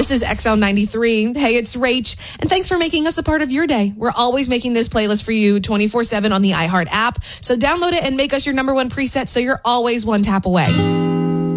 This is XL93. Hey, it's Rach, and thanks for making us a part of your day. We're always making this playlist for you 24/7 on the iHeart app. So download it and make us your number one preset so you're always one tap away.